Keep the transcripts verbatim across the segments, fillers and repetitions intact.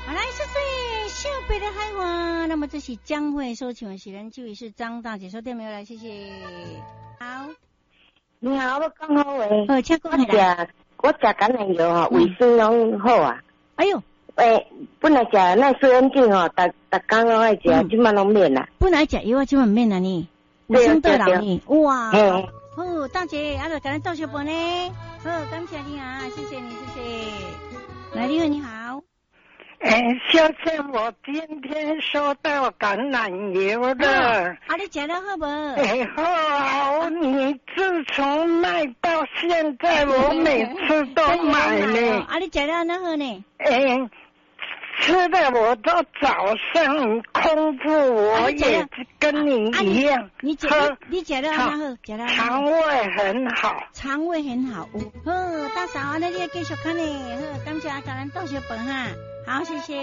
好来，谢谢秀北的海花。那么这是江蕙所唱的是咱这位是张大姐说对没有来？谢谢。好， 你好，我讲好诶。 好，请讲下来。 我食橄榄油吼，卫生拢好啊。 哎呦， 诶，本来食那水恩菌吼，逐逐工拢爱食，即摆拢免啦。 本来食油啊，即摆免啦呢。卫生对人呢，哇。好，大姐，啊，就给咱倒小本呢。好，感谢你啊，谢谢你，谢谢。来，你好，你好。 哎，小姐，我今天收到橄榄油了。 啊，你吃了好不？ 哎，好，你自从卖到现在，我每次都买呢。 啊，你吃了那好呢？ 哎，吃的我都早上空腹，我也跟你一样。 你吃，你吃了那好，吃了。 肠胃很好， 肠胃很好。好，大嫂，那你要继续看呢。好，感谢啊，给咱倒小本哈。好，谢谢。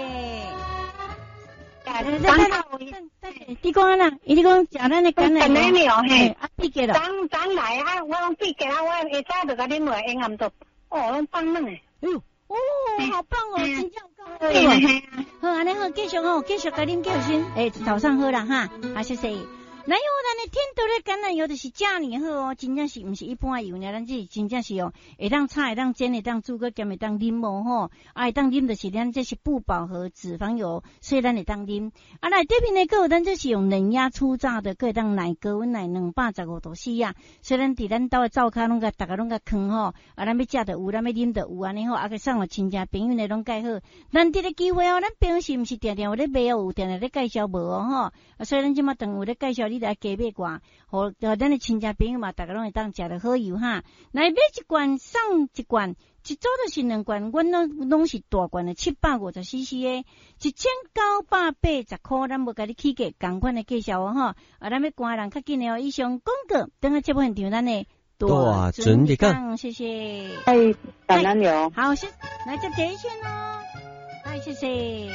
你讲啦，你讲食咱的橄榄油嘿， 啊，闭结了。 当当来啊，我拢闭结啊，我下早就甲恁话用暗做，哦，拢放嫩诶。 哎呦，哦，好棒哦，真正高。对吧？好，安尼好，继续哦，继续甲恁继续。诶，早上好啦哈，好，谢谢。咱有咱的天道的橄榄油就是遮尼好哦，真正是毋是一般油呢，咱这真正是哦，会当炒会当煎会当煮个兼会当啉哦吼，啊会当啉就是咱这是不饱和脂肪油，所以咱会当啉。啊来这边呢，个咱这是用冷压初榨的，个当奶高温奶两百十五度 C 啊，所以咱伫咱兜的灶骹拢甲大家拢甲藏吼，啊咱要食就有，咱要啉就有安尼吼，啊个送互亲戚朋友呢拢介好。咱这个机会哦，咱平时毋是定定有咧卖哦，有定定咧介绍无哦吼，啊所以咱即马等有咧介绍你。来加买罐，和和咱的亲戚朋友嘛，大家拢会当食得好油哈。来买一罐送一罐，一组就是两罐，阮拢拢是大罐的七百五十 C C 的，一千九百八十块，咱无甲你起价，同款的介绍哦吼。啊，咱要赶人较紧的哦。以上广告，等下节目现场咱的大准你讲， 谢谢。 哎，橄榄油， 好，先来接第一线哦。来，谢谢。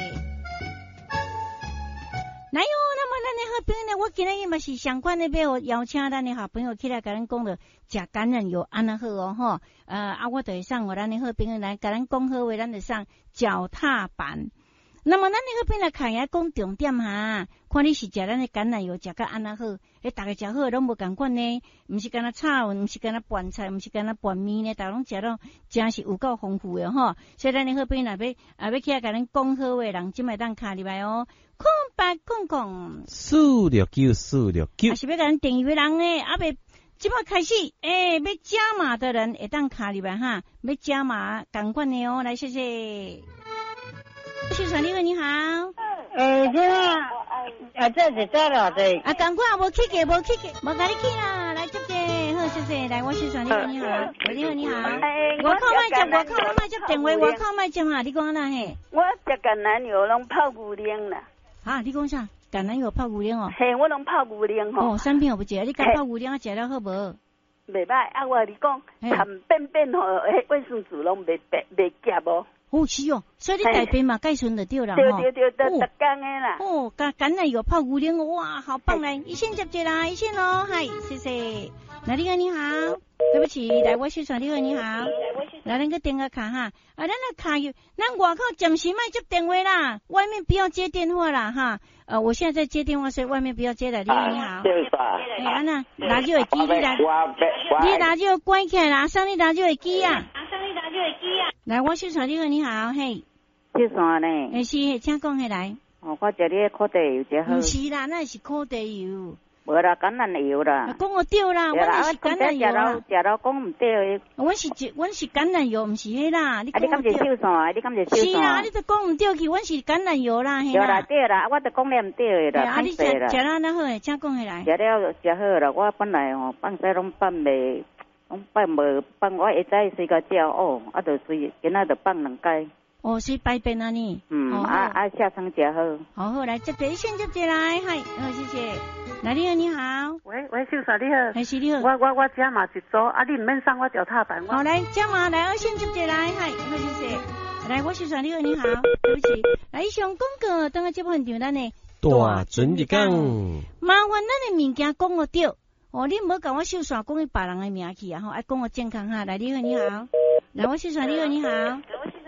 来哟，那么咱的好朋友呢？我今日嘛是相关的要邀请咱的好朋友起来，甲咱讲了食橄榄油安那好哦吼。呃啊，我就会送我咱的好朋友来，甲咱讲好话，咱就送脚踏板。那么咱的好朋友来看下讲重点哈，看你是食咱的橄榄油食甲安那好，诶，大家食好拢无共款呢，毋是干那炒，毋是干那拌菜，毋是干那拌面呢，大家拢食到真是有够丰富的吼。所以咱的好朋友若要啊要起来甲咱讲好话，人即卖当卡入来哦。空白空空， 四六九四六九， 还是要甲咱订阅的人呢？啊，未即摆开始，诶、欸，要加码的人会当卡入来哈，要加码赶快的哦，来谢谢。徐传你好，你好。 诶，这个啊，这是这了对。 啊，赶快，无起价，无起价，无甲你起啦，来接者，好谢谢，来我徐传你好，你好，你好你好。哎，我靠麦接，我靠麦接电话，我靠麦接哈，你讲哪嘿？ 我食橄榄油拢泡牛奶啦。啊， 你讲啥？橄榄油泡牛奶哦？ 嘿，我拢泡牛奶吼。 哦，产品我不食，你敢泡牛奶食了好无？ 袂歹，啊，我你讲，含便便吼，迄卫生纸拢袂袂袂夹无。 哦，是哦，所以你改变嘛，改顺就对了对对对，都逐工的啦。 哦，橄橄榄油泡牛奶，哇，好棒来，一线接接啦，一线哦，嗨，谢谢。来，你好，你好，对不起，来我宣传，你好，你好，来咱个电话卡哈，啊，咱个卡有，咱外口暂时卖接电话啦，外面不要接电话啦哈。呃，我现在在接电话，所以外面不要接了。你好，你好。哎，安娜，拿就会机你来，你拿就关起来啦，上你拿就会机啊。上你拿就会机啊。来，我宣传，你好，你好，嘿。 介绍呢？ 哎是，请讲起来。 哦，我这里烤地油最好。 不是啦，那是烤地油。 无啦，橄榄油啦。 讲我对啦，我是橄榄油啦。 食到讲唔对。 我是我是橄榄油，唔是迄啦。 你讲我对。啊，你敢是秀啥？你敢是秀啥？ 是啦，你都讲唔对去，我是橄榄油啦， 嘿啦。对啦对啦，我都讲你唔对啦。 啊，你食食啦，那好，请讲起来。 食了食好啦，我本来吼放西拢放袂，拢放无放，我会早睡个觉哦，啊，就睡，今仔就放两摆。 哦，是摆便啊你。 嗯，啊啊，下餐食好。 好好来，接第先接接来，嗨，好谢谢。来，你好，你好。 喂喂，秀嫂你好。 还是你好。 我我我加码一组，啊，你唔免送我脚踏板。 好，来加码，来二线接接来，嗨，好谢谢。来，我秀嫂你好，你好，对不起。来，以上广告，等下节目现场咱呢。 大准一讲。 麻烦咱的物件讲我对，哦，你唔好甲我秀嫂讲伊别人的名去啊，吼，爱讲我健康哈。来，你好，你好。来，我秀嫂你好，你好。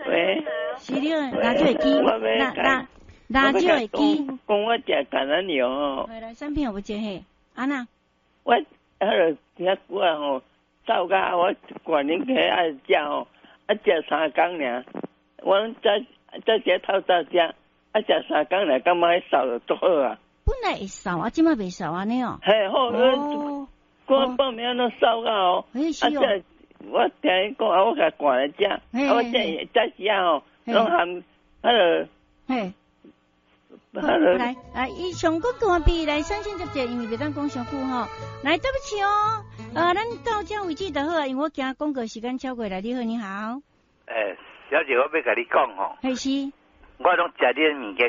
喂， 是你拿酒会记，拿拿拿酒会记。 讲我食橄榄油哦。 来来，产品有无接嘿？安娜。 我迄个遐久啊吼，走甲我管恁去爱食吼，啊食三工尔，我再再食透早食，啊食三工尔，感觉迄瘦就足好啊。 本来会瘦啊，即摆袂瘦安尼哦。 嘿好，我我报名都瘦到哦，啊这我听伊讲啊，我甲灌来食，啊我这这时啊吼，拢含迄个嘿。来，来，以上广告比来三线接接，因为袂当讲上久吼。来，对不起哦，呃，咱到这为止就好啊，因为我惊广告时间超过来。你好，你好。 诶、欸，小姐，我要甲你讲吼。 嘿是。 我拢食你物件。